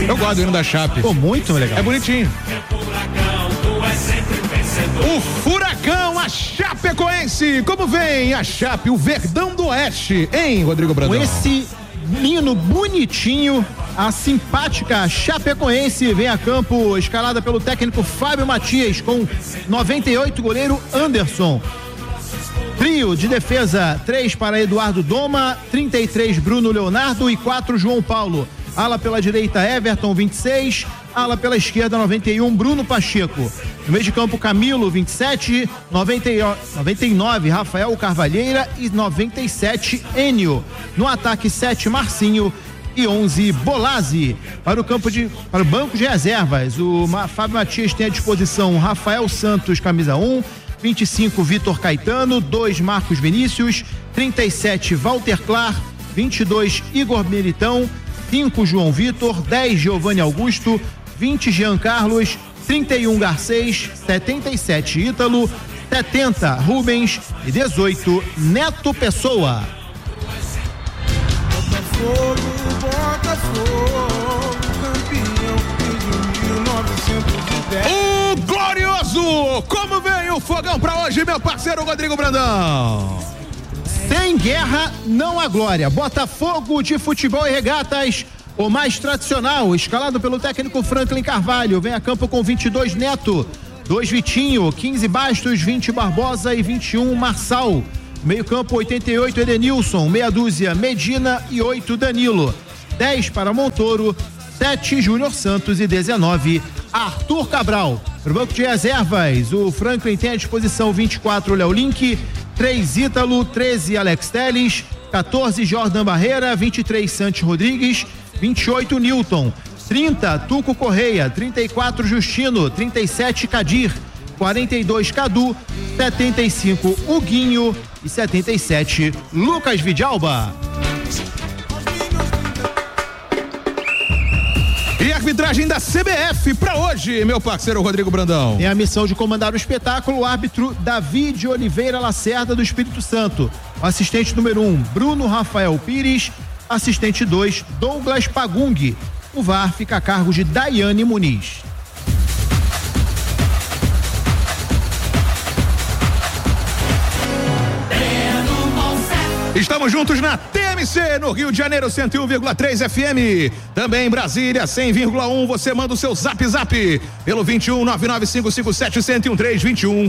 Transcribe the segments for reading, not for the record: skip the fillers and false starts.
Eu gosto do hino da Chape. Ficou muito legal. É bonitinho. O Furacão, a Chapecoense. Como vem a Chape, o Verdão do Oeste, hein, Rodrigo Brandão? Com esse menino bonitinho, a simpática Chapecoense vem a campo escalada pelo técnico Fábio Matias com 98, goleiro Anderson. Trio de defesa, 3 para Eduardo Doma, 33 Bruno Leonardo e 4 João Paulo. Ala pela direita, Everton, 26. Ala pela esquerda, 91, Bruno Pacheco. No meio de campo, Camilo, 27. 99, Rafael Carvalheira. E 97, Enio. No ataque, 7, Marcinho. E 11, Bolazzi. Para o banco de reservas, o Fábio Matias tem à disposição Rafael Santos, camisa 1. 25, Vitor Caetano. 2, Marcos Vinícius. 37, Walter Clar. 22, Igor Militão. 5, João Vitor, 10, Giovanni Augusto, 20, Jean Carlos, 31, Garcês, 77, Ítalo, 70, Rubens e 18, Neto Pessoa. Botafogo, campeão de 1910. O glorioso! Como vem o fogão pra hoje, meu parceiro Rodrigo Brandão? Sem guerra, não há glória. Botafogo de Futebol e Regatas, o mais tradicional, escalado pelo técnico Franklin Carvalho. Vem a campo com 22, Neto, 2, Vitinho, 15, Bastos, 20, Barbosa e 21, Marçal. Meio campo, 88, Edenilson, meia dúzia, Medina e 8, Danilo. 10 para Montoro, 7, Júnior Santos e 19, Arthur Cabral. Pro banco de reservas, o Franklin tem à disposição 24, Léo Link, 3, Ítalo, 13, Alex Telles, 14, Jordan Barreira, 23, Santos Rodrigues, 28, Newton, 30, Tuco Correia, 34, Justino, 37, Cadir, 42, Cadu, 75, Huguinho e 77, Lucas Vidalba. E a arbitragem da CBF pra hoje, meu parceiro Rodrigo Brandão. Tem a missão de comandar o espetáculo o árbitro Davi de Oliveira Lacerda do Espírito Santo. O assistente número 1, Bruno Rafael Pires. Assistente 2, Douglas Pagung. O VAR fica a cargo de Daiane Muniz. Estamos juntos na TMC, no Rio de Janeiro, 101,3 FM. Também em Brasília, 100,1. Você manda o seu zap pelo 21 99557 1013, 21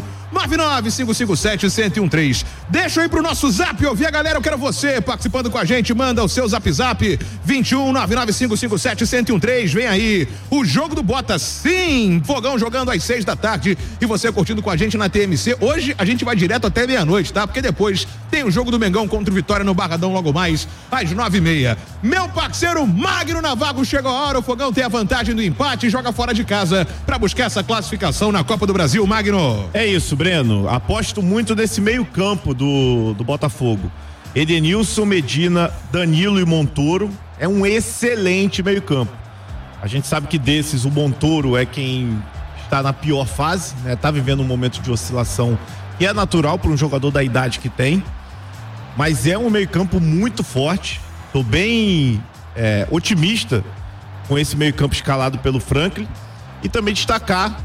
99557 1013. Deixa eu ir pro nosso zap, ouvir a galera. Eu quero você participando com a gente. Manda o seu zap 21 99557 1013. Vem aí o jogo do Bota, sim, fogão jogando às 6 da tarde e você curtindo com a gente na TMC. Hoje a gente vai direto até meia-noite, tá? Porque depois tem o jogo do Mengão contra o Vitória no Barradão logo mais às 9h30. Meu parceiro Magno Navarro, chegou a hora. O fogão tem a vantagem do empate e joga fora de casa para buscar essa classificação na Copa do Brasil. Magno. É isso, Breno. Aposto muito nesse meio campo do Botafogo. Edenilson, Medina, Danilo e Montoro. É um excelente meio campo. A gente sabe que desses o Montoro é quem está na pior fase, né? Tá vivendo um momento de oscilação que é natural para um jogador da idade que tem. Mas é um meio-campo muito forte. Tô bem otimista com esse meio-campo escalado pelo Franklin. E também destacar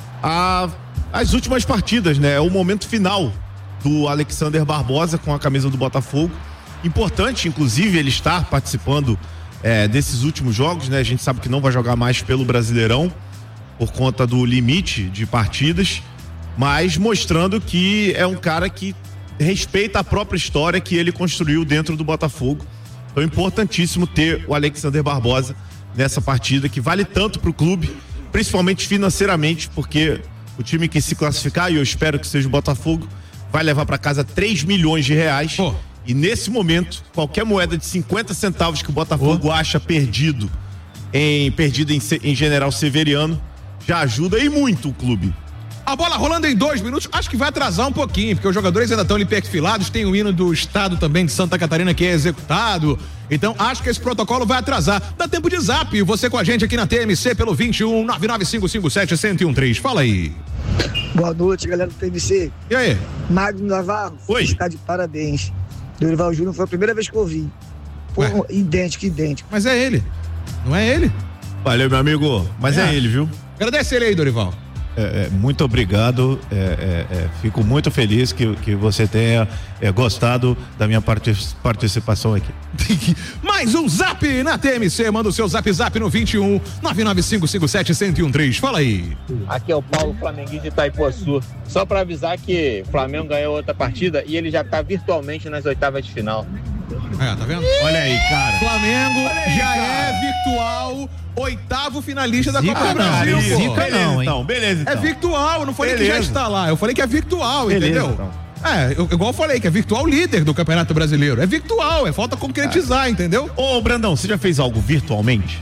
as últimas partidas, né? É o momento final do Alexander Barbosa com a camisa do Botafogo. Importante, inclusive, ele estar participando desses últimos jogos, né? A gente sabe que não vai jogar mais pelo Brasileirão por conta do limite de partidas, mas mostrando que é um cara que respeita a própria história que ele construiu dentro do Botafogo. Então é importantíssimo ter o Alexander Barbosa nessa partida que vale tanto para o clube, principalmente financeiramente, porque o time que se classificar, e eu espero que seja o Botafogo, vai levar para casa 3 milhões de reais. E nesse momento, qualquer moeda de 50 centavos que o Botafogo acha perdido em General Severiano já ajuda e muito o clube. A bola rolando em 2 minutos, acho que vai atrasar um pouquinho, porque os jogadores ainda estão ali perfilados, tem o hino do estado também de Santa Catarina que é executado, então acho que esse protocolo vai atrasar. Dá tempo de zap, você com a gente aqui na TMC pelo 21 99557 1013. Fala aí. Boa noite, galera do TMC. E aí? Magno Navarro, oi. Está de parabéns. Dorival Júnior foi a primeira vez que eu ouvi. Pô, idêntico. Mas é ele, não é ele? Valeu, meu amigo. Mas é ele, viu? Agradece ele aí, Dorival. Muito obrigado. Fico muito feliz que você tenha gostado da minha participação aqui. Mais um zap na TMC. Manda o seu zap no 21 99557-1013. Fala aí. Aqui é o Paulo, flamenguista de Itaipuaçu. Só pra avisar que o Flamengo ganhou outra partida e ele já tá virtualmente nas oitavas de final. Tá vendo? Olha aí, cara. Flamengo é virtual 8º finalista da Copa do Brasil. Zica não, hein? Beleza, então. É virtual, eu não falei que já está lá. Eu falei que é virtual, entendeu? Então. Igual eu falei, que é virtual líder do Campeonato Brasileiro. É virtual, falta concretizar, entendeu? Ô, Brandão, você já fez algo virtualmente?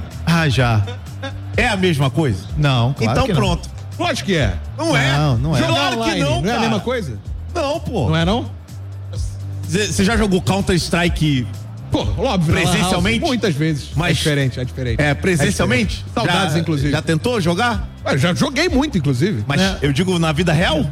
Já. É a mesma coisa? Não, claro então que não. pronto. Lógico que é. Não é? Não é. Jogar Claro que online, não, não é a cara. mesma coisa? Não, pô. Não é não? Você já jogou Counter-Strike? Pô, óbvio. Presencialmente? Muitas vezes. Mas- É diferente. Presencialmente? diferente. Saudades, inclusive. Já tentou jogar? Já joguei muito, inclusive. Mas eu digo na vida real?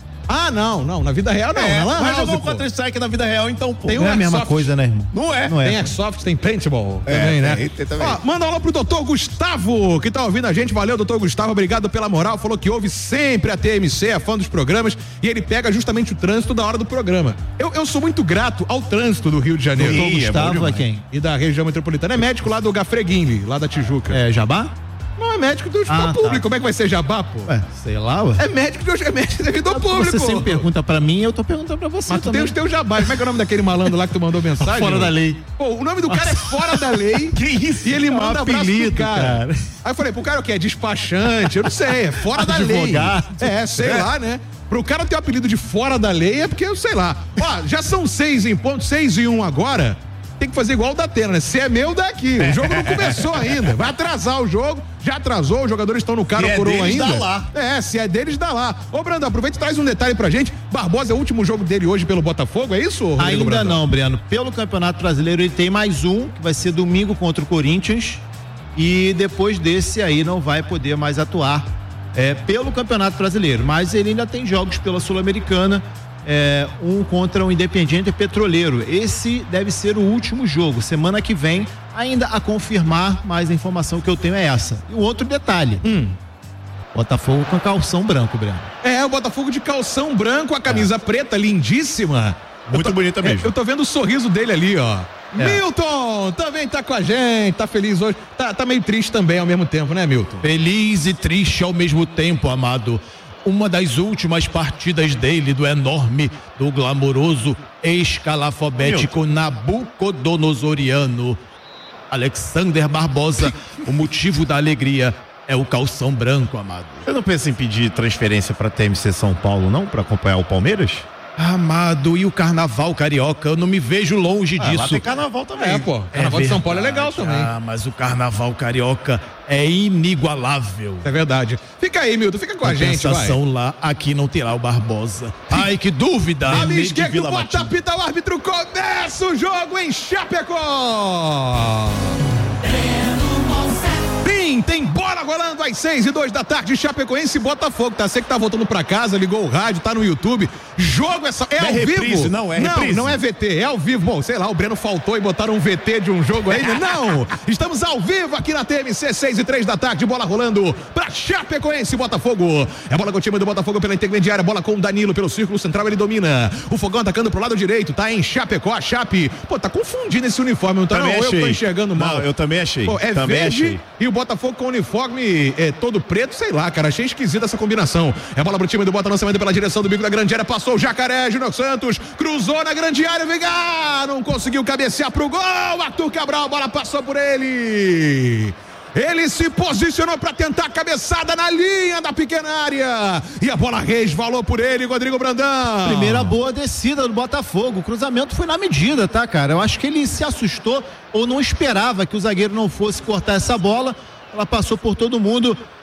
Não. Na vida real não. Na Lan Mas House, jogou pô. Counter-Strike na vida real, então, pô. Tem Não é a mesma Airsoft. coisa, né, irmão? Não é. Não é. Tem Airsoft, tem Paintball também, né? tem também. Ó, manda um alô pro doutor Gustavo, que tá ouvindo a gente. Valeu, doutor Gustavo, obrigado pela moral. Falou que ouve sempre a TMC, é fã dos programas, e ele pega justamente o trânsito da hora do programa. Eu sou muito grato ao trânsito do Rio de Janeiro. Doutor Gustavo é quem? E da região metropolitana. É médico lá do Gafreguinle, lá da Tijuca. É Jabá? Não, é médico do hospital público. Tá. Como é que vai ser Jabá, pô? Sei lá, ué. É médico do servidor público. Você sempre pergunta pra mim, eu tô perguntando pra você Mas tu tem também. os teus jabás. Como é que é o nome daquele malandro lá que tu mandou mensagem? Fora da lei. Pô, o nome do cara é Fora da Lei. Que isso? E ele É um manda abraço pro apelido, cara. cara. Aí eu falei, pro cara o quê? É despachante? Eu não sei, é Fora da Lei. Advogado. Sei lá, né? Pro cara ter o apelido de Fora da Lei é porque eu sei lá. Ó, já são 6 em ponto, 6-1 agora. Tem que fazer igual o da Atena, né? Se é meu, daqui. O jogo não começou ainda. Vai atrasar o jogo. Já atrasou, os jogadores estão no cara ou coroa ainda. Dá lá. Se é deles, dá lá. Ô, Brandão, aproveita e traz um detalhe pra gente. Barbosa é o último jogo dele hoje pelo Botafogo, é isso? Rodrigo Ainda Brandão? não, Breno. Pelo Campeonato Brasileiro ele tem mais um, que vai ser domingo contra o Corinthians. E depois desse aí não vai poder mais atuar pelo Campeonato Brasileiro. Mas ele ainda tem jogos pela Sul-Americana. Um contra o Independiente Petroleiro. Esse deve ser o último jogo. Semana que vem, ainda a confirmar, mas a informação que eu tenho é essa. E o outro detalhe: Botafogo com calção branco, Breno. O Botafogo de calção branco, a camisa preta, lindíssima. Muito bonita mesmo. Eu tô vendo o sorriso dele ali, ó. Milton também tá com a gente, tá feliz hoje. Tá meio triste também ao mesmo tempo, né, Milton? Feliz e triste ao mesmo tempo, amado. Uma das últimas partidas dele, do enorme, do glamouroso, escalafobético nabucodonosoriano Alexander Barbosa. O motivo da alegria é o calção branco, amado. Você não pensa em pedir transferência pra TMC São Paulo, não? Pra acompanhar o Palmeiras? Amado, e o carnaval carioca? Eu não me vejo longe Lá disso. tem carnaval também. Pô. Carnaval de São Paulo é legal também. Mas o carnaval carioca é inigualável. É verdade. Fica aí, Milton, fica com a gente, vai. Compensação lá, aqui não terá o Barbosa. Ai, que dúvida! A Nenê esquerda, de Vila bota a Matilde. pita, o árbitro começa o jogo em Chapecó. Sim, tem bola rolando às 6:02 da tarde, Chapecoense e Botafogo, tá? Você que tá voltando pra casa, ligou o rádio, tá no YouTube, jogo é ao reprise, vivo? não, é reprise. Não é VT, é ao vivo. Bom, sei lá, o Breno faltou e botaram um VT de um jogo aí, não, estamos ao vivo aqui na TMC, 6:03 da tarde, bola rolando pra Chapecoense e Botafogo, é bola com o time do Botafogo pela intermediária, bola com o Danilo pelo círculo central, ele domina, o Fogão atacando pro lado direito, tá em Chapecó, a Chape, pô, tá confundindo esse uniforme, não tá? Também Não, achei. eu tô enxergando mal. Não, eu também achei. Pô, é também verde achei. e o Botafogo com o uniforme todo preto, sei lá, cara, achei esquisita essa combinação. É bola pro time do Bota, lançamento pela direção do bico da grande área, passou o Jacaré, Júnior Santos, cruzou na grande área, não conseguiu cabecear pro gol, Arthur Cabral, a bola passou por ele. Ele se posicionou para tentar a cabeçada na linha da pequena área e a bola resvalou por ele, Rodrigo Brandão. Primeira boa descida do Botafogo. O cruzamento foi na medida, tá, cara? Eu acho que ele se assustou ou não esperava que o zagueiro não fosse cortar essa bola. Ela passou por todo mundo.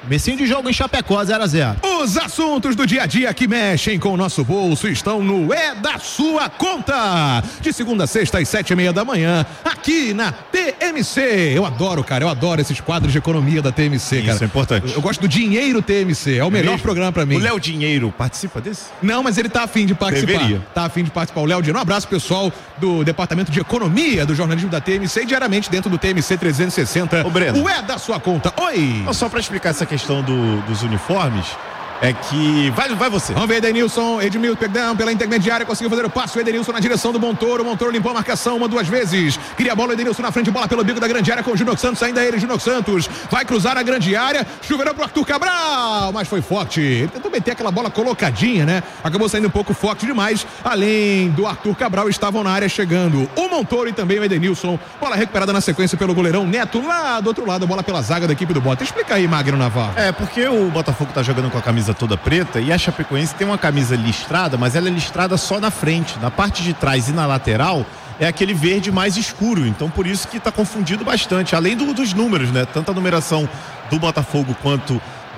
Comecinho de jogo em Chapecó, 0-0. Os assuntos do dia a dia que mexem com o nosso bolso estão no É da Sua Conta. De segunda a sexta às 7h30 da manhã, aqui na TMC. Eu adoro, cara, eu adoro esses quadros de economia da TMC, cara. Isso é importante. Eu gosto do Dinheiro TMC, é o melhor programa pra mim. O Léo Dinheiro participa desse? Não, mas ele tá afim de participar. Deveria. Tá afim de participar. O Léo Dinheiro, um abraço pessoal do Departamento de Economia do jornalismo da TMC e diariamente dentro do TMC 360. Ô, Breno. O É da Sua Conta. Oi! Só pra explicar essa questão dos uniformes, é que... Vai você. Vamos ver, Edenilson, Edmilson, perdão, pela intermediária, conseguiu fazer o passe, o Edenilson na direção do Montoro limpou a marcação 2 vezes, queria a bola, Edenilson na frente, bola pelo bico da grande área com o Júnior Santos, ainda ele, Júnior Santos, vai cruzar a grande área, chuveirou pro Arthur Cabral, mas foi forte, ele tentou meter aquela bola colocadinha, né, acabou saindo um pouco forte demais, além do Arthur Cabral, estavam na área chegando o Montoro e também o Edenilson, bola recuperada na sequência pelo goleirão Neto, lá do outro lado, a bola pela zaga da equipe do Bota. Explica aí, Magno Navarro. É, porque o Botafogo tá jogando com a camisa toda preta e a Chapecoense tem uma camisa listrada, mas ela é listrada só na frente. Na parte de trás e na lateral é aquele verde mais escuro. Então por isso que tá confundido bastante. Além dos números, né? Tanto a numeração do Botafogo quanto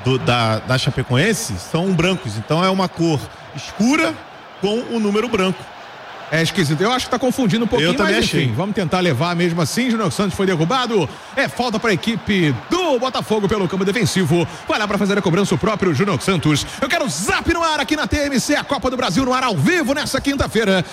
da Chapecoense são brancos. Então é uma cor escura com o número branco. É esquisito, eu acho que tá confundindo um pouquinho, eu também mas enfim, achei. Vamos tentar levar mesmo assim. Júnior Santos foi derrubado, é falta para a equipe do Botafogo pelo campo defensivo, vai lá para fazer a cobrança o próprio Júnior Santos. Eu quero zap no ar aqui na TMC, a Copa do Brasil no ar ao vivo nessa quinta-feira,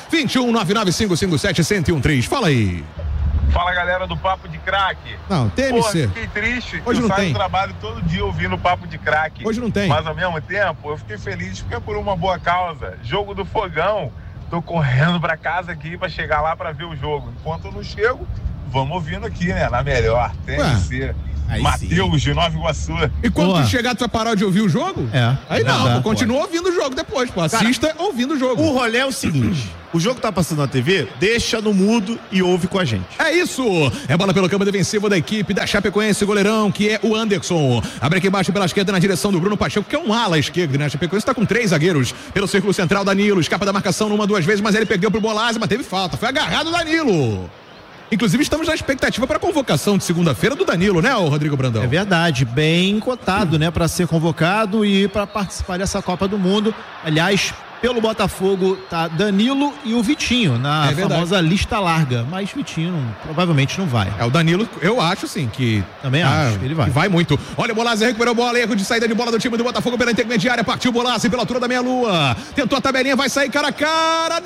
21-99557-1013, fala aí. Fala, galera do Papo de Craque. Não, TMC. Pô, fiquei triste. Hoje eu não saio tem. do trabalho todo dia ouvindo o Papo de Craque. Hoje não tem. Mas ao mesmo tempo, eu fiquei feliz porque é por uma boa causa. Jogo do Fogão. Tô correndo pra casa aqui pra chegar lá pra ver o jogo. Enquanto eu não chego, vamos ouvindo aqui, né? Na melhor. TMC. Matheus de Nova Iguaçu. E quando tu chegar, tu vai parar de ouvir o jogo? É. Aí não, dá, tu continua ouvindo o jogo depois, pô. Assista ouvindo o jogo. O rolê é o seguinte: o jogo tá passando na TV, deixa no mudo e ouve com a gente. É isso! É bola pelo campo defensivo da equipe da Chapecoense, goleirão, que é o Anderson. Abre aqui embaixo pela esquerda na direção do Bruno Pacheco, que é um ala esquerdo, né? A Chapecoense tá com 3 zagueiros pelo círculo central. Danilo escapa da marcação 1-2 vezes, mas ele perdeu pro Bolazzi, mas teve falta. Foi agarrado o Danilo. Inclusive, estamos na expectativa para a convocação de segunda-feira do Danilo, né, o Rodrigo Brandão? É verdade, bem cotado, né, para ser convocado e para participar dessa Copa do Mundo. Aliás, pelo Botafogo tá Danilo e o Vitinho na famosa lista larga, mas Vitinho provavelmente não vai. É, o Danilo, eu acho sim que... Também acho que ele vai. Que vai muito. Olha o Bolazzi, recuperou a bola, erro de saída de bola do time do Botafogo pela intermediária, partiu o Bolazzi pela altura da meia-lua, tentou a tabelinha, vai sair cara a cara,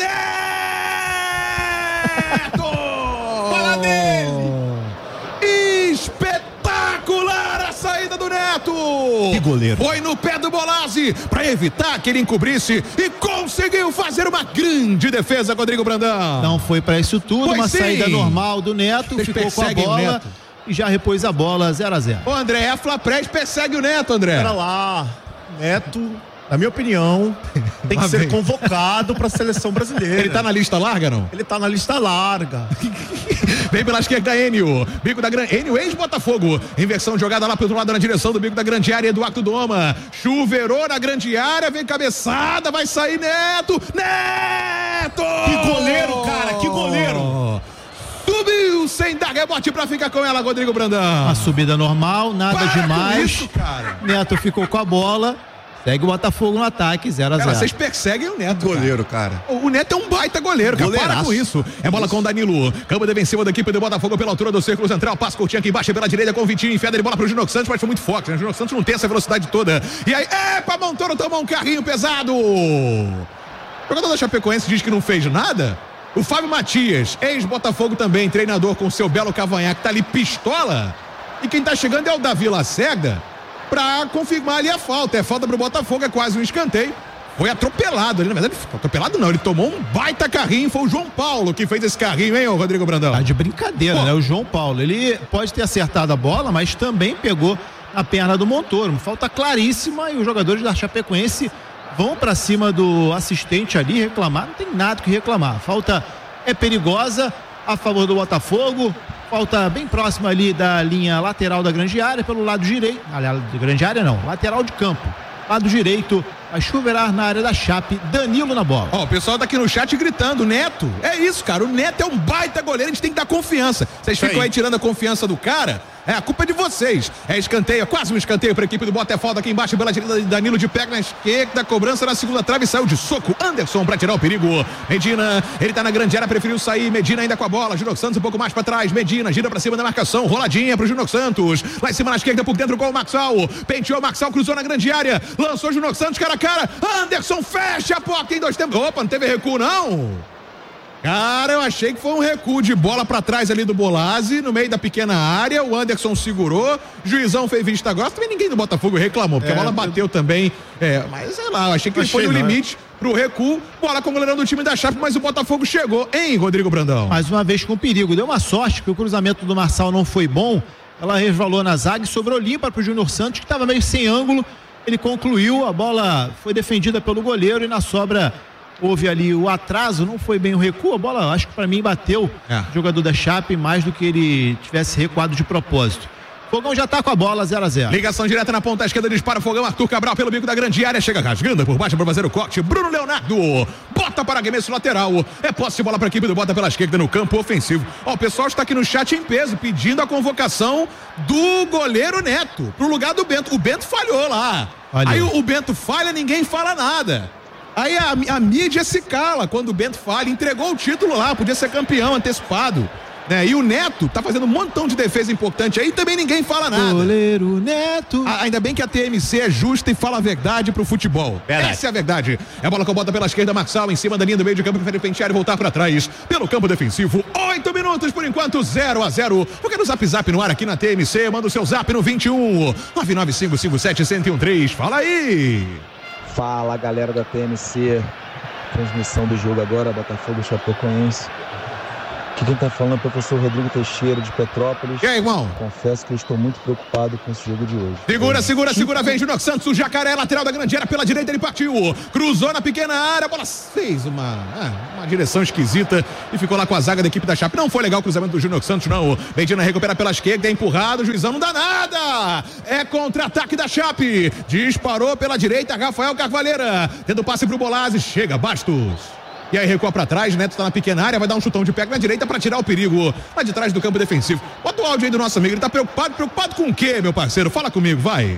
Neto! Bola dele! Espetacular a saída do Neto! Que goleiro! Foi no pé do Bolazzi para evitar que ele encobrisse e conseguiu fazer uma grande defesa, Rodrigo Brandão. Não foi para isso tudo, Pois uma sim. saída normal do Neto, Vocês ficou com a perseguem o bola Neto. e já repôs a bola 0-0. Ô André, a Flapres persegue o Neto, André. Pera lá, Neto, na minha opinião, tem que Lá ser vem. convocado pra seleção brasileira. Ele tá na lista larga, não? Ele tá na lista larga. Vem pela esquerda, Enio. Bico da grande. Enio, ex-Botafogo. Inversão jogada lá pro outro lado na direção do bico da grande área. Eduardo Doma. Chuveirou na grande área. Vem cabeçada. Vai sair Neto. Neto! Que goleiro, cara, que goleiro! Subiu sem dar rebote pra ficar com ela, Rodrigo Brandão. Uma subida normal, nada Para com demais. isso, cara. Neto ficou com a bola. Segue o Botafogo no ataque, 0-0. Cara, vocês perseguem o Neto. Goleiro, cara. O Neto é um baita goleiro, cara. Para Goleiraço. com isso. É bola com o Danilo. Campo defensivo da equipe do Botafogo pela altura do círculo central. Passa curtinho aqui embaixo pela direita com o Vitinho. Enfia de bola pro Júnior Santos, mas foi muito forte, né? O Júnior Santos não tem essa velocidade toda. E aí, epa, Montoro tomou um carrinho pesado. O jogador da Chapecoense diz que não fez nada. O Fábio Matias, ex-Botafogo também, treinador com seu belo cavanhaque, tá ali pistola. E quem tá chegando é o Davi Lacerda pra confirmar ali a falta. É falta pro Botafogo, é quase um escanteio. Foi atropelado ali, na verdade, atropelado não, ele tomou um baita carrinho, foi o João Paulo que fez esse carrinho, hein, ô Rodrigo Brandão? Tá de brincadeira, né? O João Paulo, ele pode ter acertado a bola, mas também pegou a perna do Montoro. Uma falta claríssima e os jogadores da Chapecoense vão pra cima do assistente ali reclamar, não tem nada que reclamar. A falta é perigosa a favor do Botafogo. Falta bem próxima ali da linha lateral da grande área, pelo lado direito. Aliás, da grande área não, lateral de campo. Lado direito, vai chuveirar na área da Chape, Danilo na bola. Ó, o pessoal tá aqui no chat gritando, Neto. É isso, cara, o Neto é um baita goleiro, a gente tem que dar confiança. Vocês ficam aí tirando a confiança do cara, a culpa é de vocês. É escanteio, quase um escanteio para a equipe do Bota, é falta aqui embaixo pela direita. Danilo de pega na esquerda, cobrança na segunda trave, saiu de soco. Anderson para tirar o perigo. Medina, ele tá na grande área, preferiu sair. Medina ainda com a bola. Júnior Santos um pouco mais para trás. Medina gira para cima da marcação, roladinha pro Júnior Santos. Lá em cima na esquerda, por dentro com o Maxal. Penteou o Maxal, cruzou na grande área. Lançou Júnior Santos cara a cara. Anderson fecha a porta em 2 tempos. Opa, não teve recuo não. Cara, eu achei que foi um recuo de bola pra trás ali do Bolazzi, no meio da pequena área, o Anderson segurou, juizão fez vista grossa, também ninguém do Botafogo reclamou, porque a bola bateu também, mas sei lá, eu achei que ele foi no limite pro recuo, bola com o goleirão do time da Chape, mas o Botafogo chegou, hein, Rodrigo Brandão? Mais uma vez com perigo, deu uma sorte que o cruzamento do Marçal não foi bom, ela resvalou na zaga e sobrou limpa pro Júnior Santos, que estava meio sem ângulo, ele concluiu, a bola foi defendida pelo goleiro e na sobra houve ali o atraso, não foi bem o recuo, a bola acho que para mim bateu o jogador da Chape mais do que ele tivesse recuado de propósito. Fogão já tá com a bola, 0-0. Ligação direta na ponta esquerda, dispara o Fogão, Arthur Cabral pelo bico da grande área, chega rasgando por baixo para fazer o corte, Bruno Leonardo, bota para arremesso lateral, é posse de bola para a equipe do Bota pela esquerda no campo ofensivo. O pessoal está aqui no chat em peso, pedindo a convocação do goleiro Neto, pro lugar do Bento. O Bento falhou lá. Aí o Bento falha, ninguém fala nada. Aí a mídia se cala quando o Bento falha, entregou o título lá, podia ser campeão antecipado, né? E o Neto tá fazendo um montão de defesa importante aí, também ninguém fala nada. Goleiro Neto. Ainda bem que a TMC é justa e fala a verdade pro futebol. Essa é a verdade. É a bola que bota pela esquerda, Marçal em cima da linha do meio de campo, prefere pentear e voltar pra trás. Pelo campo defensivo, 8 minutos por enquanto, 0-0. Porque no Zap no ar aqui na TMC, manda o seu zap no 21 99557-1013. Fala aí. Fala galera da TMC, transmissão do jogo agora, Botafogo Chapecoense. Aqui quem tá falando é o professor Rodrigo Teixeira de Petrópolis. E aí, irmão? Confesso que eu estou muito preocupado com esse jogo de hoje. Segura, vem Júnior Santos, o Jacaré, lateral da grande área, pela direita ele partiu, cruzou na pequena área, a bola fez uma direção esquisita e ficou lá com a zaga da equipe da Chape. Não foi legal o cruzamento do Júnior Santos, não. Medina recupera pela esquerda, é empurrado, o juizão não dá nada. É contra-ataque da Chape, disparou pela direita, Rafael Carvalheira, tendo passe pro Bolazzi, chega Bastos. E aí recua pra trás, Neto tá na pequena área, vai dar um chutão de pé na direita pra tirar o perigo lá de trás do campo defensivo. Bota o áudio aí do nosso amigo, ele tá preocupado com o quê, meu parceiro? Fala comigo, vai.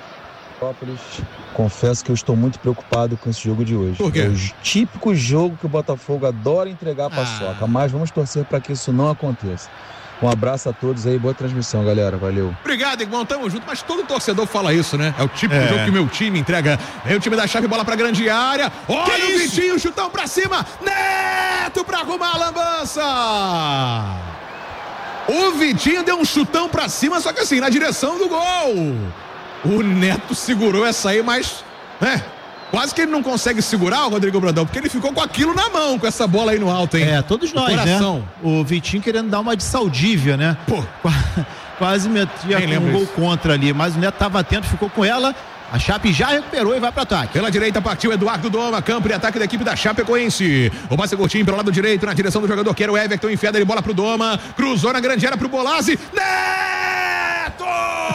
Confesso que eu estou muito preocupado com esse jogo de hoje. Por quê? É o típico jogo que o Botafogo adora entregar a paçoca, mas vamos torcer para que isso não aconteça. Um abraço a todos aí, boa transmissão, galera, valeu. Obrigado, irmão, tamo junto, mas todo torcedor fala isso, né? É o típico jogo que o meu time entrega. Vem o time da Chape, bola pra grande área. Olha o Vitinho, chutão pra cima. Neto pra arrumar a lambança. O Vitinho deu um chutão pra cima, só que assim, na direção do gol. O Neto segurou essa aí, mas, quase que ele não consegue segurar o Rodrigo Brandão, porque ele ficou com aquilo na mão, com essa bola aí no alto, hein? Todos nós, né? O Vitinho querendo dar uma de Saldívia, né? Pô. Quase metia um gol contra ali, mas o Neto tava atento, ficou com ela. A Chape já recuperou e vai para ataque. Pela direita partiu Eduardo Doma, campo de ataque da equipe da Chapecoense. O passe curtinho pelo lado direito, na direção do jogador que era o Everton, enfiada de bola pro Doma, cruzou na grande área pro Bolazzi. Neto!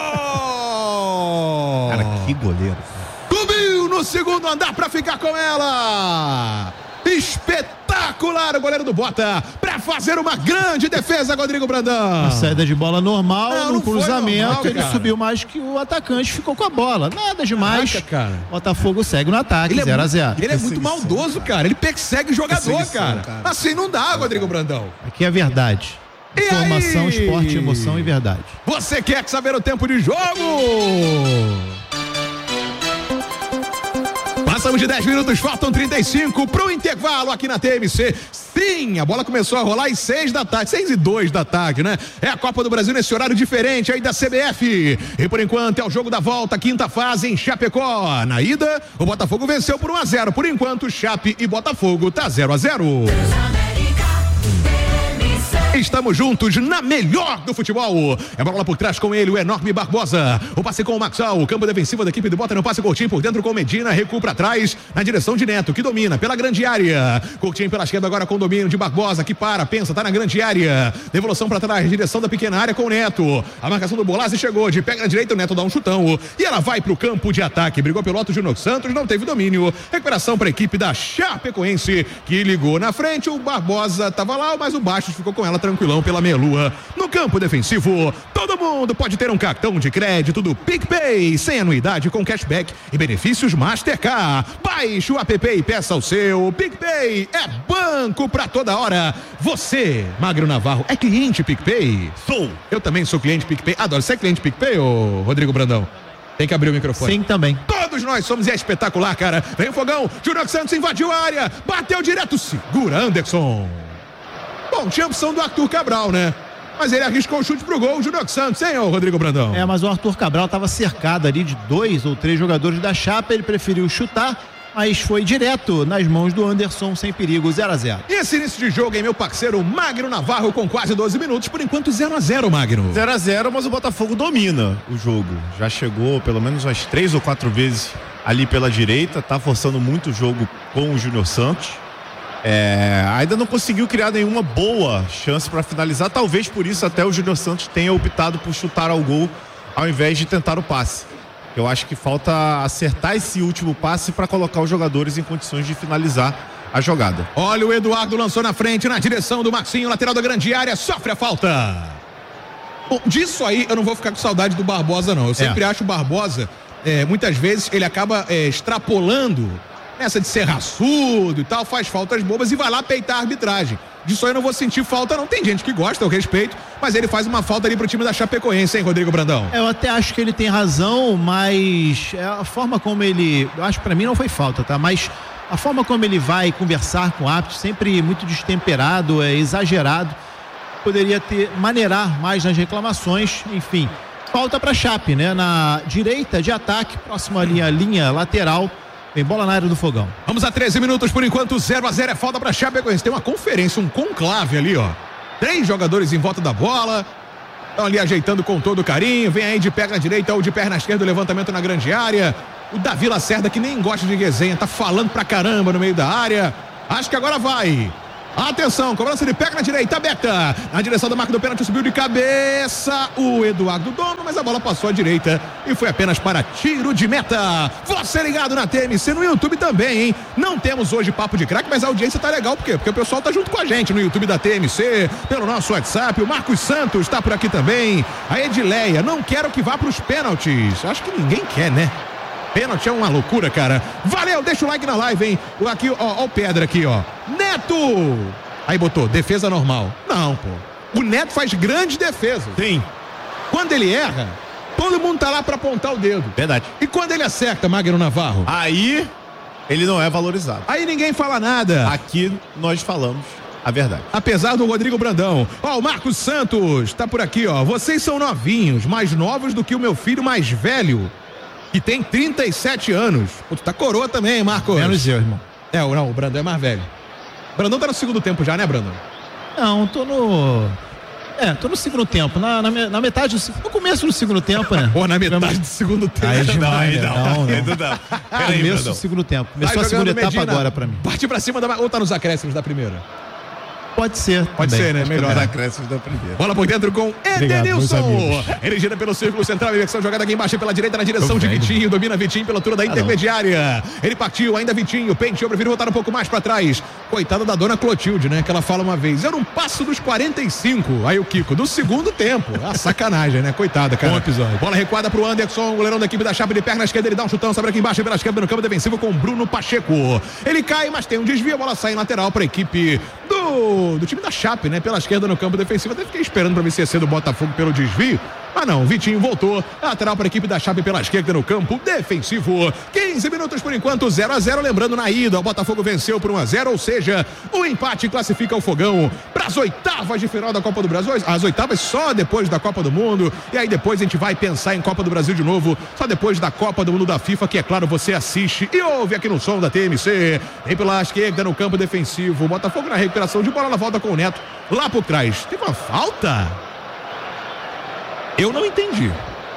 Cara, que goleiro. Subiu no segundo andar para ficar com ela. Espetacular o goleiro do Bota para fazer uma grande defesa, Rodrigo Brandão. Uma saída de bola normal, no cruzamento, normal, ele subiu mais que o atacante, ficou com a bola. Nada demais. Cara. Botafogo segue no ataque, 0-0. Ele é muito maldoso, cara. Ele persegue o jogador, cara. Assim não dá, Rodrigo Brandão. Aqui é verdade. Informação, esporte, emoção e verdade. Você quer saber o tempo de jogo? Passamos de 10 minutos, faltam 35 pro intervalo aqui na TMC. Sim, a bola começou a rolar às 6 da tarde, 6:02 da tarde, né? É a Copa do Brasil nesse horário diferente aí da CBF. E por enquanto é o jogo da volta, quinta fase em Chapecó. Na ida, o Botafogo venceu por 1-0. Por enquanto, Chape e Botafogo tá 0-0. Estamos juntos na melhor do futebol. É a bola por trás com ele, o enorme Barbosa. O passe com o Maxal, o campo defensivo da equipe do Bota no passe curtinho por dentro com Medina, recua pra trás na direção de Neto, que domina pela grande área. Curtinho pela esquerda agora com domínio de Barbosa, que pensa, tá na grande área. Devolução pra trás, direção da pequena área com o Neto. A marcação do Bolazzi chegou, de pega na direita, o Neto dá um chutão. E ela vai pro campo de ataque. Brigou pelo alto Júnior Santos, não teve domínio. Recuperação pra equipe da Chapecoense, que ligou na frente. O Barbosa tava lá, mas o Bastos ficou com ela também. tranquilão pela meia-lua. No campo defensivo, todo mundo pode ter um cartão de crédito do PicPay, sem anuidade, com cashback e benefícios Mastercard. Baixe o app e peça o seu. PicPay é banco pra toda hora. Você, Magro Navarro, é cliente PicPay? Sou. Eu também sou cliente PicPay. Adoro. Você é cliente PicPay, ô Rodrigo Brandão? Tem que abrir o microfone. Sim, também. Todos nós somos e é espetacular, cara. Vem o fogão, Júnior Santos invadiu a área, bateu direto, segura Anderson. Bom, tinha a opção do Arthur Cabral, né? Mas ele arriscou o chute pro gol, o Júnior Santos, hein, ô Rodrigo Brandão? Mas o Arthur Cabral estava cercado ali de 2 ou 3 jogadores da Chape, ele preferiu chutar, mas foi direto nas mãos do Anderson, sem perigo, 0-0. E esse início de jogo, hein, meu parceiro Magno Navarro, com quase 12 minutos, por enquanto 0-0, Magno. 0-0, mas o Botafogo domina o jogo. Já chegou pelo menos umas 3 ou 4 vezes ali pela direita, tá forçando muito o jogo com o Júnior Santos. Ainda não conseguiu criar nenhuma boa chance para finalizar, talvez por isso até o Júnior Santos tenha optado por chutar ao gol ao invés de tentar o passe. Eu acho que falta acertar esse último passe para colocar os jogadores em condições de finalizar a jogada. Olha, o Eduardo lançou na frente, na direção do Marcinho, lateral da grande área, sofre a falta. Bom, disso aí eu não vou ficar com saudade do Barbosa, não. Eu sempre acho o Barbosa, muitas vezes ele acaba extrapolando nessa de ser raçudo e tal, faz faltas bobas e vai lá peitar a arbitragem. Disso aí eu não vou sentir falta, não. Tem gente que gosta, eu respeito, mas ele faz uma falta ali pro time da Chapecoense, hein, Rodrigo Brandão? Eu até acho que ele tem razão, mas a forma como ele, eu acho que pra mim não foi falta, tá? Mas a forma como ele vai conversar com o árbitro, sempre muito destemperado, exagerado, poderia maneirar mais nas reclamações, enfim. Falta pra Chape, né? Na direita de ataque, próximo ali à linha lateral. Tem bola na área do fogão. Vamos a 13 minutos por enquanto, 0-0 é falta pra Chapecoense. Tem uma conferência, um conclave ali, ó. 3 jogadores em volta da bola. Estão ali ajeitando com todo carinho. Vem aí de perna na direita ou de perna esquerda, o levantamento na grande área. O Davi Lacerda, que nem gosta de resenha, tá falando pra caramba no meio da área. Acho que agora vai. Atenção, cobrança de perna direita, aberta. Na direção da marca do pênalti, subiu de cabeça o Eduardo Dono, mas a bola passou à direita e foi apenas para tiro de meta. Você ligado na TMC, no YouTube também, hein? Não temos hoje papo de craque, mas a audiência tá legal, por quê? Porque o pessoal tá junto com a gente no YouTube da TMC, pelo nosso WhatsApp. O Marcos Santos tá por aqui também. A Edileia, não quero que vá pros pênaltis. Acho que ninguém quer, né? Pênalti é uma loucura, cara. Valeu, deixa o like na live, hein? Aqui, ó o Pedra aqui, ó. Neto! Aí botou, defesa normal. Não, pô. O Neto faz grande defesa. Sim. Quando ele erra, todo mundo tá lá pra apontar o dedo. Verdade. E quando ele acerta, Magno Navarro? Aí, ele não é valorizado. Aí ninguém fala nada. Aqui, nós falamos a verdade. Apesar do Rodrigo Brandão. Ó, o Marcos Santos tá por aqui, ó. Vocês são novinhos, mais novos do que o meu filho mais velho, que tem 37 anos. Pô, tu tá coroa também, Marcos. Menos eu, irmão. Não, o Brandão é mais velho. O Brandão tá no segundo tempo já, né, Brandão? Não, tô no segundo tempo. Na metade no começo do segundo tempo, né? Pô, na metade do segundo tempo. Não. Começo do segundo tempo. Começou a segunda etapa Medina, agora pra mim. Parte pra cima ou tá nos acréscimos da primeira? Pode ser. Pode ser, né? Melhor. Os acréscimos da primeira. Bola por dentro com Edenilson. Ele gira pelo círculo central, inversão jogada aqui embaixo pela direita na direção de Vitinho. Domina Vitinho pela altura da intermediária. Ele partiu, ainda Vitinho. Penteou, prefiro voltar um pouco mais pra trás. Coitada da dona Clotilde, né? Que ela fala uma vez. Eu não passo dos 45. Aí o Kiko, do segundo tempo. Ah, sacanagem, né? Coitada, cara. Bom episódio. Bola recuada pro Anderson, goleirão da equipe da Chape de perna esquerda. Ele dá um chutão, sobe aqui embaixo pela esquerda no campo defensivo com Bruno Pacheco. Ele cai, mas tem um desvio. A bola sai em lateral pra equipe do time da Chape, né? Pela esquerda no campo defensivo. Até fiquei esperando pra ver se ia ser do Botafogo pelo desvio. Mas não, Vitinho voltou. Lateral para a equipe da Chape pela esquerda no campo defensivo. 15 minutos por enquanto, 0-0. Lembrando, na ida, o Botafogo venceu por 1-0, ou seja, o empate classifica o Fogão para as oitavas de final da Copa do Brasil. As oitavas só depois da Copa do Mundo. E aí depois a gente vai pensar em Copa do Brasil de novo, só depois da Copa do Mundo da FIFA, que é claro, você assiste e ouve aqui no som da TMC. Vem pela esquerda no campo defensivo. O Botafogo na recuperação de bola, na volta com o Neto lá por trás. Teve uma falta? Eu não entendi.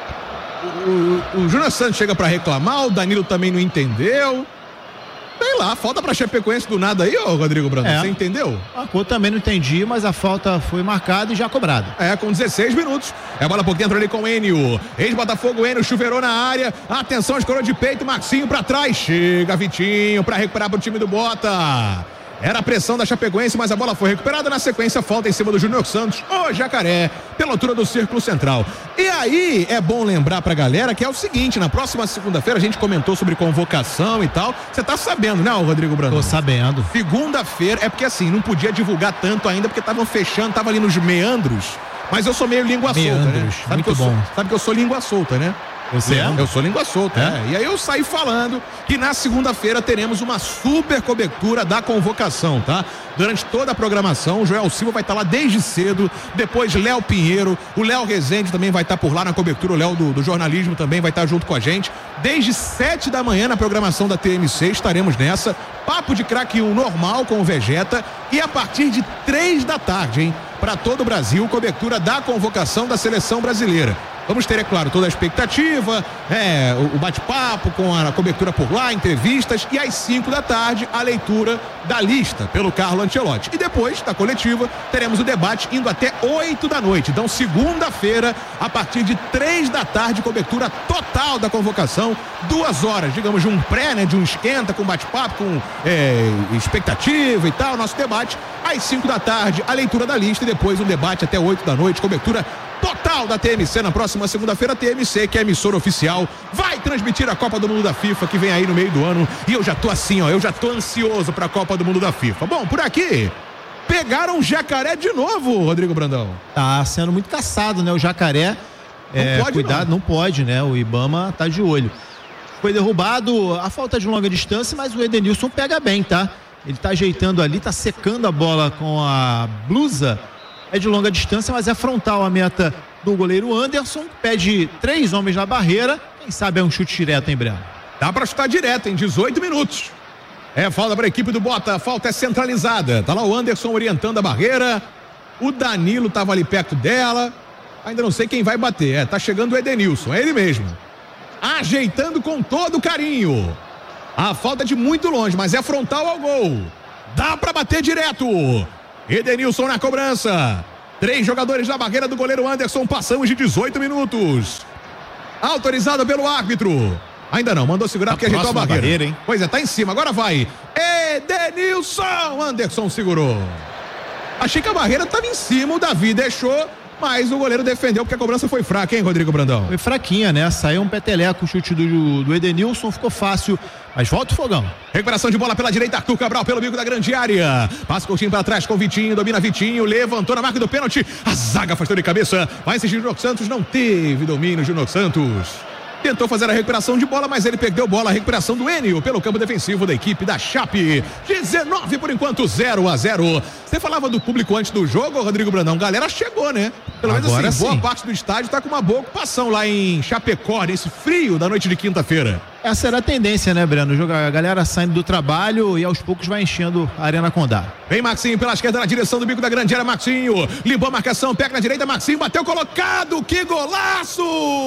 O Júnior Santos chega pra reclamar, o Danilo também não entendeu. Sei lá, falta pra Chapecoense do nada aí, ô Rodrigo Brandão, você entendeu? Eu também não entendi, mas a falta foi marcada e já cobrada. Com 16 minutos. É a bola por dentro ali com o Enio. Ex-Botafogo, Enio chuveirou na área. Atenção, escorou de peito, Marcinho pra trás. Chega Vitinho pra recuperar pro time do Bota. Era a pressão da Chapecoense, mas a bola foi recuperada. Na sequência, falta em cima do Júnior Santos, o Jacaré, pela altura do círculo central. E aí, é bom lembrar pra galera que é o seguinte, na próxima segunda-feira a gente comentou sobre convocação e tal. Você tá sabendo, né, Rodrigo Brandão? Tô sabendo. Segunda-feira, é porque assim, não podia divulgar tanto ainda, porque estavam fechando, tava ali nos meandros. Mas eu sou meio língua solta, né? Muito bom. Sabe que eu sou língua solta, né? Você é? Eu sou língua solta, E aí eu saí falando que na segunda-feira teremos uma super cobertura da convocação, tá? Durante toda a programação, o Joel Silva vai estar lá desde cedo, depois Léo Pinheiro, o Léo Rezende também vai estar por lá na cobertura, o Léo do jornalismo também vai estar junto com a gente. Desde 7 da manhã na programação da TMC estaremos nessa, Papo de Craque 1 normal com o Vegeta e a partir de 3 da tarde, hein? Para todo o Brasil, cobertura da convocação da seleção brasileira. Vamos ter, é claro, toda a expectativa, o bate-papo com a cobertura por lá, entrevistas e às 5 da tarde a leitura da lista pelo Carlo Ancelotti. E depois da coletiva teremos o debate indo até 8 da noite. Então, segunda-feira, a partir de 3 da tarde, cobertura total da convocação, 2 horas, digamos, de um pré, de um esquenta com bate-papo, com expectativa e tal, nosso debate. Às 5 da tarde, a leitura da lista e depois um debate até 8 da noite, cobertura total da TMC na próxima segunda-feira. TMC, que é a emissora oficial, vai transmitir a Copa do Mundo da FIFA, que vem aí no meio do ano, e eu já tô assim, eu já tô ansioso pra Copa do Mundo da FIFA. Bom, por aqui, pegaram o Jacaré de novo, Rodrigo Brandão. Tá sendo muito caçado, né, o Jacaré. Não pode, cuidado, não pode, né, o Ibama tá de olho. Foi derrubado, a falta de longa distância, mas o Edenilson pega bem, tá? Ele tá ajeitando ali, tá secando a bola com a blusa. É de longa distância, mas é frontal a meta do goleiro Anderson, que pede 3 homens na barreira. Quem sabe é um chute direto, hein, Breno? Dá pra chutar direto em 18 minutos. Falta pra equipe do Bota, falta é centralizada. Tá lá o Anderson orientando a barreira. O Danilo tava ali perto dela. Ainda não sei quem vai bater. Tá chegando o Edenilson, é ele mesmo. Ajeitando com todo carinho. A falta é de muito longe, mas é frontal ao gol. Dá pra bater direto. Edenilson na cobrança. 3 jogadores na barreira do goleiro Anderson. Passamos de 18 minutos. Autorizado pelo árbitro. Ainda não, mandou segurar porque ajeitou a barreira. Hein? Pois é, tá em cima, agora vai. Edenilson. Anderson segurou. Achei que a barreira estava em cima, o Davi deixou, mas o goleiro defendeu porque a cobrança foi fraca, hein, Rodrigo Brandão? Foi fraquinha, né? Saiu um peteleco, o chute do Edenilson, ficou fácil, mas volta o fogão. Recuperação de bola pela direita, Arthur Cabral pelo bico da grande área. Passa o Coutinho para trás com o Vitinho, domina Vitinho, levantou na marca do pênalti. A zaga afastou de cabeça, vai insistir Júnior Santos, não teve domínio Júnior Santos. Tentou fazer a recuperação de bola, mas ele perdeu bola. A recuperação do Enio pelo campo defensivo da equipe da Chape. 19 por enquanto, 0-0. Você falava do público antes do jogo, Rodrigo Brandão. Galera chegou, né? Pelo menos agora assim, sim. Boa parte do estádio tá com uma boa ocupação lá em Chapecó, nesse frio da noite de quinta-feira. Essa era a tendência, né, Breno? A galera saindo do trabalho e aos poucos vai enchendo a Arena Condá. Vem Maxinho pela esquerda na direção do bico da grande área, Maxinho. Limpou a marcação, pega na direita, Maxinho bateu colocado. Que golaço!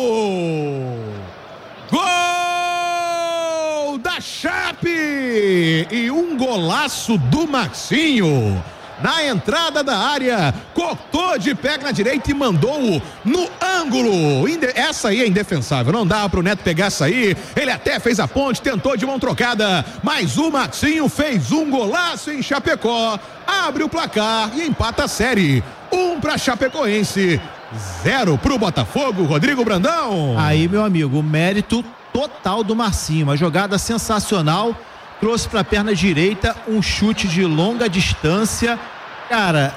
Gol da Chape! E um golaço do Maxinho. Na entrada da área, cortou de pé na direita e mandou no ângulo. Essa aí é indefensável, não dá pro Neto pegar essa aí. Ele até fez a ponte, tentou de mão trocada, mas o Maxinho fez um golaço em Chapecó. Abre o placar e empata a série. 1 pra Chapecoense, 0 pro Botafogo, Rodrigo Brandão. Aí, meu amigo, o mérito total do Marcinho, uma jogada sensacional, trouxe pra perna direita um chute de longa distância. Cara,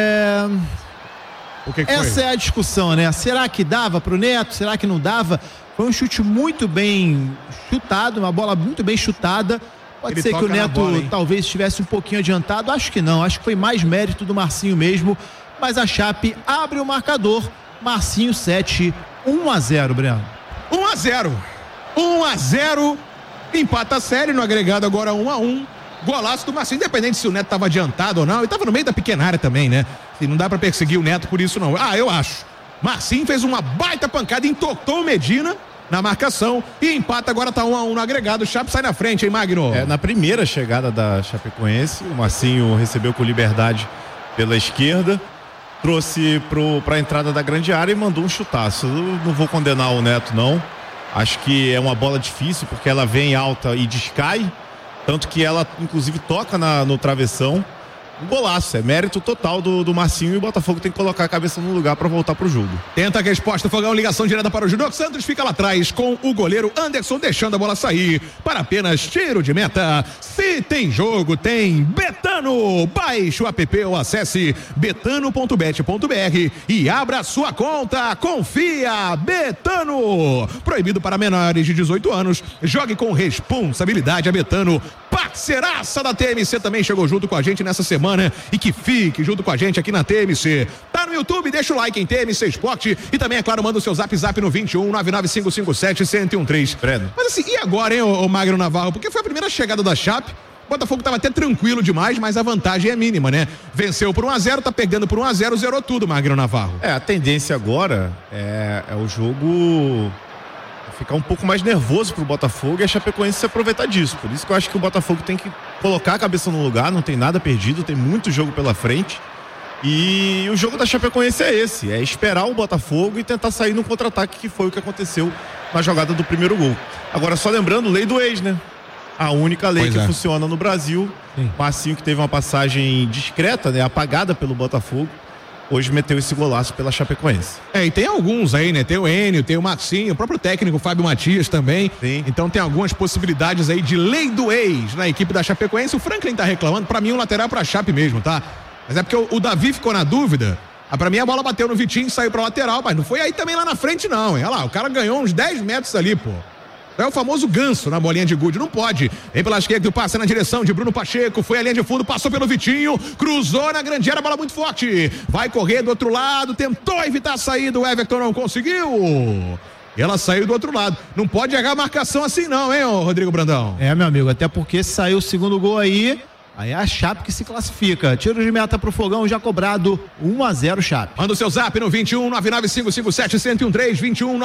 O que foi? Essa é a discussão, né? Será que dava pro Neto? Será que não dava? Foi um chute muito bem chutado, uma bola muito bem chutada. Pode ser que o Neto talvez estivesse um pouquinho adiantado. Acho que não, acho que foi mais mérito do Marcinho mesmo. Mas a Chape abre o marcador. Marcinho 7, 1-0, Breno. 1-0. 1-0. Empata a série no agregado agora 1-1. Golaço do Marcinho, independente se o Neto estava adiantado ou não. Ele estava no meio da pequena área também, né? E não dá para perseguir o Neto por isso não. Eu acho. Marcinho fez uma baita pancada, entortou o Medina na marcação e empata, agora tá 1-1 no agregado. O Chape sai na frente, hein, Magno? Na primeira chegada da Chapecoense, o Marcinho recebeu com liberdade pela esquerda, trouxe para a entrada da grande área e mandou um chutaço. Eu não vou condenar o Neto, não. Acho que é uma bola difícil porque ela vem alta e descai. Tanto que ela, inclusive, toca no travessão. Um golaço, é mérito total do Marcinho, e o Botafogo tem que colocar a cabeça no lugar para voltar pro jogo. Tenta a resposta, Fogão, ligação direta para o Júnior Santos, fica lá atrás com o goleiro Anderson deixando a bola sair para apenas tiro de meta. Se tem jogo, tem Betano. Baixe o app ou acesse betano.bet.br e abra sua conta. Confia, Betano. Proibido para menores de 18 anos. Jogue com responsabilidade. A Betano, parceiraça da TMC, também chegou junto com a gente nessa semana e que fique junto com a gente aqui na TMC. Tá no YouTube, deixa o like em TMC Esporte e também, é claro, manda o seu zap no 21 99557-1013. Mas assim, e agora, hein, o Magno Navarro? Porque foi a primeira chegada da Chape. O Botafogo estava até tranquilo demais, mas a vantagem é mínima, né? Venceu por 1-0, tá perdendo por 1-0, zerou tudo, Magno Navarro. A tendência agora é o jogo ficar um pouco mais nervoso pro Botafogo e a Chapecoense se aproveitar disso. Por isso que eu acho que o Botafogo tem que colocar a cabeça no lugar, não tem nada perdido, tem muito jogo pela frente. E o jogo da Chapecoense é esse, é esperar o Botafogo e tentar sair no contra-ataque, que foi o que aconteceu na jogada do primeiro gol. Agora, só lembrando, lei do ex, né? A única lei que funciona no Brasil. Marcinho, que teve uma passagem discreta, né? Apagada pelo Botafogo, hoje meteu esse golaço pela Chapecoense. E tem alguns aí, né? Tem o Enio, tem o Marcinho, o próprio técnico Fábio Matias também. Sim. Então tem algumas possibilidades aí de lei do ex na equipe da Chapecoense. O Franklin tá reclamando, pra mim o lateral é pra Chape mesmo, tá? Mas é porque o Davi ficou na dúvida. Pra mim a bola bateu no Vitinho e saiu pra lateral, mas não foi aí também lá na frente não, hein? Olha lá, o cara ganhou uns 10 metros ali, pô. É o famoso ganso na bolinha de gude, não pode. Vem pela esquerda, passa na direção de Bruno Pacheco, foi a linha de fundo, passou pelo Vitinho, cruzou na grande área, bola muito forte. Vai correr do outro lado, tentou evitar a saída, o Everton não conseguiu. E ela saiu do outro lado. Não pode errar a marcação assim não, hein, Rodrigo Brandão? Meu amigo, até porque saiu o segundo gol aí é a Chape que se classifica. Tiro de meta pro Fogão, já cobrado 1-0 Chape. Manda o seu zap no 21 99557-1013, 21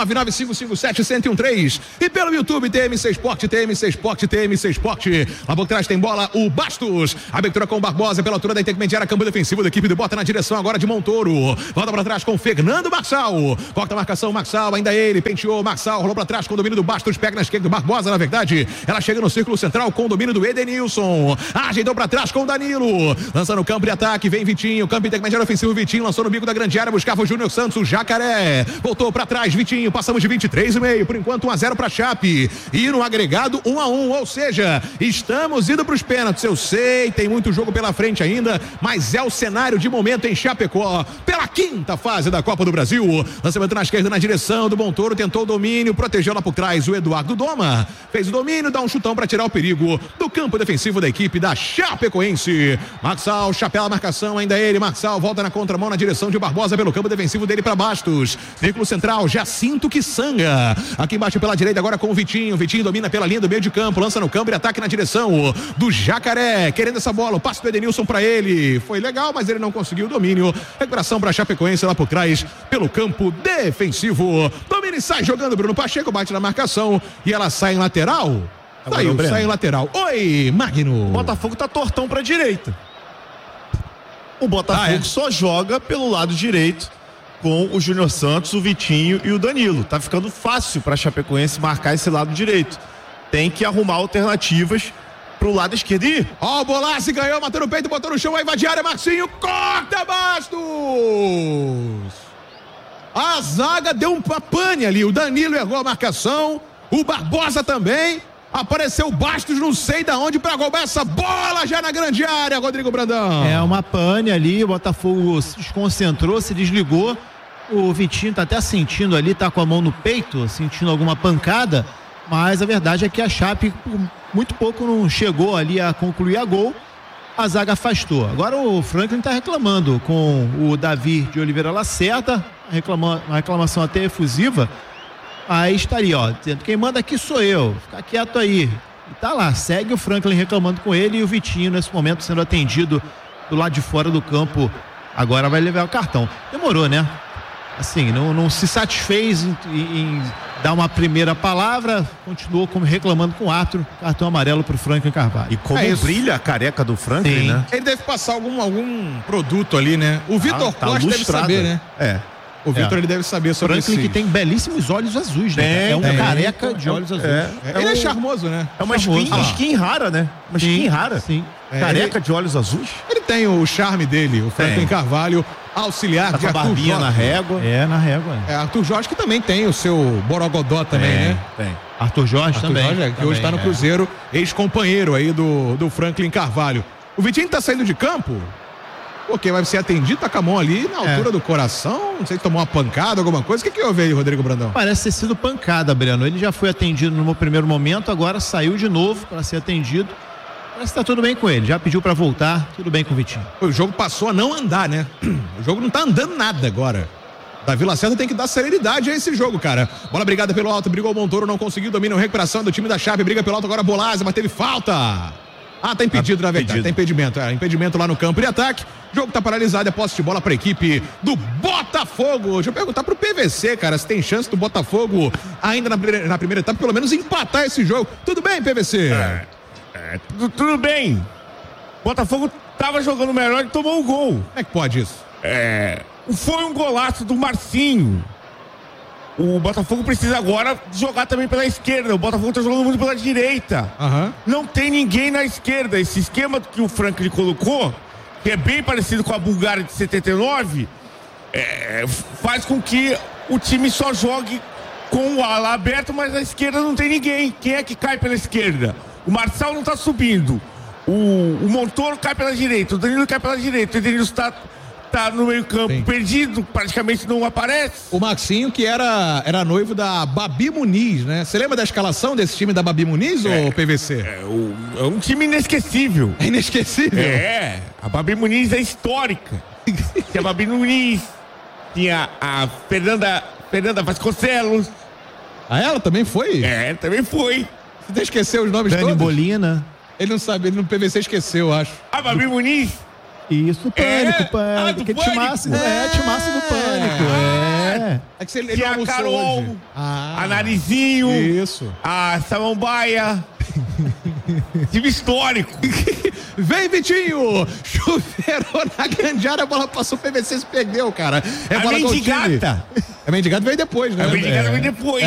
99557-1013. E pelo YouTube, TMC Esporte, TMC Esporte, TMC Esporte. Lá por trás tem bola, o Bastos. Abertura com o Barbosa pela altura da intermediária, campo defensivo da equipe do Bota na direção agora de Montoro. Volta pra trás com o Fernando Marçal. Corta a marcação, Marçal, ainda ele, penteou, Marçal, rolou pra trás com o domínio do Bastos, pega na esquerda do Barbosa, na verdade. Ela chega no círculo central com o domínio do Edenilson. Ajeitou pra trás com o Danilo, lança no campo de ataque, vem Vitinho, campo intermediário ofensivo, Vitinho lançou no bico da grande área, buscava o Júnior Santos, o Jacaré, voltou pra trás, Vitinho, passamos de 23,5, por enquanto 1-0 pra Chape, e no agregado 1-1, ou seja, estamos indo pros pênaltis. Eu sei, tem muito jogo pela frente ainda, mas é o cenário de momento em Chapecó, pela quinta fase da Copa do Brasil. Lançamento na esquerda na direção do Montoro, tentou o domínio, protegeu lá por trás o Eduardo Doma, fez o domínio, dá um chutão pra tirar o perigo do campo defensivo da equipe da Chapecoense. Marçal, chapéu a marcação, ainda ele, Marçal, volta na contramão na direção de Barbosa pelo campo defensivo dele para Bastos. Círculo central, Jacinto Kisanga. Aqui embaixo pela direita agora com o Vitinho. Vitinho domina pela linha do meio de campo, lança no campo e ataque na direção do Jacaré, querendo essa bola, o passe do Edenilson para ele. Foi legal, mas ele não conseguiu o domínio. Recuperação para Chapecoense lá por trás, pelo campo defensivo. Domina e sai jogando Bruno Pacheco, bate na marcação e ela sai em lateral. Sai em lateral. Oi, Magno. O Botafogo tá tortão pra direita. O Botafogo só joga pelo lado direito com o Júnior Santos, o Vitinho e o Danilo. Tá ficando fácil pra Chapecoense marcar esse lado direito. Tem que arrumar alternativas pro lado esquerdo. Ih! Ó, o Bolassi ganhou, matou no peito, botou no chão, vai invadir a área, Marcinho, corta Bastos! A zaga deu uma pane ali, o Danilo errou a marcação, o Barbosa também. Apareceu o Bastos, não sei de onde, para roubar essa bola já na grande área, Rodrigo Brandão. Uma pane ali, o Botafogo se desconcentrou, se desligou. O Vitinho tá até sentindo ali, tá com a mão no peito, sentindo alguma pancada. Mas a verdade é que a Chape, por muito pouco, não chegou ali a concluir a gol. A zaga afastou. Agora o Franklin tá reclamando com o Davi de Oliveira Lacerda, uma reclamação até efusiva. Aí estaria, dizendo, quem manda aqui sou eu, fica quieto aí. E tá lá, segue o Franklin reclamando com ele e o Vitinho nesse momento sendo atendido do lado de fora do campo. Agora vai levar o cartão. Demorou, né? Assim, não se satisfez em dar uma primeira palavra, continuou reclamando com o árbitro, cartão amarelo pro Franklin Carvalho. E como brilha a careca do Franklin, né? Ele deve passar algum produto ali, né? O Vitor Costa deve saber, né? O Vitor ele deve saber sobre isso. Franklin que tem belíssimos olhos azuis, né? É um careca de olhos azuis. Ele é charmoso, né? É uma skin rara, né? Uma skin rara. Sim. Careca de olhos azuis. Ele tem o charme dele, o Franklin Carvalho, auxiliar Tá de com a Arthur barbinha Jorge. na régua. Na régua. Arthur Jorge que também tem o seu borogodó também, né? Tem. Arthur Jorge também. Que hoje está no Cruzeiro, ex-companheiro aí do Franklin Carvalho. O Vitinho tá saindo de campo, porque vai ser atendido, tá com a mão ali na altura do coração, não sei se tomou uma pancada, alguma coisa. O que houve aí, Rodrigo Brandão? Parece ter sido pancada, Breno. Ele já foi atendido no primeiro momento, agora saiu de novo para ser atendido. Parece que tá tudo bem com ele, já pediu para voltar, tudo bem com o Vitinho. O jogo passou a não andar, né? O jogo não tá andando nada agora. Davi Lacerda tem que dar celeridade a esse jogo, cara. Bola brigada pelo alto, brigou o Montoro, não conseguiu, domina a recuperação do time da Chape, briga pelo alto agora Bolázia, mas teve falta. Tá impedido, na verdade, tá impedimento. Impedimento lá no campo de ataque. O jogo tá paralisado, é posse de bola pra equipe do Botafogo. Deixa eu perguntar pro PVC, cara, se tem chance do Botafogo ainda na primeira etapa, pelo menos empatar esse jogo. Tudo bem, PVC? Tudo bem. O Botafogo tava jogando melhor e tomou um gol. Como é que pode isso? Foi um golaço do Marcinho. O Botafogo precisa agora jogar também pela esquerda. O Botafogo tá jogando muito pela direita. Não tem ninguém na esquerda. Esse esquema que o Franklin colocou, que é bem parecido com a Bulgária de 79, faz com que o time só jogue com o ala aberto, mas na esquerda não tem ninguém. Quem é que cai pela esquerda? O Marçal não tá subindo. O Montoro cai pela direita. O Danilo cai pela direita. O Danilo tá no meio campo perdido, praticamente não aparece. O Maxinho, que era noivo da Babi Muniz, né? Você lembra da escalação desse time da Babi Muniz ou PVC? É um time inesquecível. É inesquecível? A Babi Muniz é histórica. Tinha a Babi Muniz, tinha a Fernanda Vasconcelos. Ela também foi? Também foi. Você esqueceu os nomes Dani todos? Bolina. Ele não sabe, ele no PVC esqueceu, eu acho. A Babi Muniz? Isso, Pânico. Que timaço do Pânico. É que ele tinha a Carol, hoje. a Narizinho, isso. A Samambaia. Time histórico. Vem, Vitinho! Chuveirou na grande área, a bola passou, o PVC se perdeu, cara. A Mendigata. A Mendigata veio depois, né? A Mendigata veio depois.